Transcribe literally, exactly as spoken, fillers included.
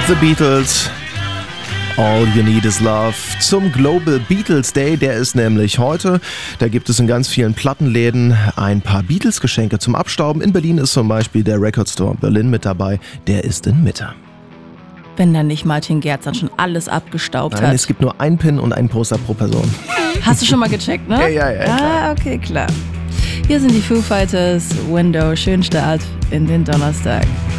The Beatles. All You Need Is Love zum Global Beatles Day, der ist nämlich heute. Da gibt es in ganz vielen Plattenläden ein paar Beatles-Geschenke zum Abstauben. In Berlin ist zum Beispiel der Record Store Berlin mit dabei, der ist in Mitte. Wenn dann nicht Martin Gerz dann schon alles abgestaubt Nein, hat. es gibt nur ein Pin und ein Poster pro Person. Hast du schon mal gecheckt, ne? Ja, ja, ja. Klar. Ah, okay, klar. Hier sind die Foo Fighters, Window, schönen Start in den Donnerstag.